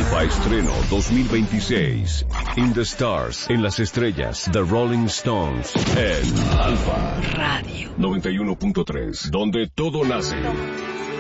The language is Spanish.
Alfa Estreno 2026. In the Stars, en las estrellas, The Rolling Stones, en Alfa Radio 91.3, donde todo nace.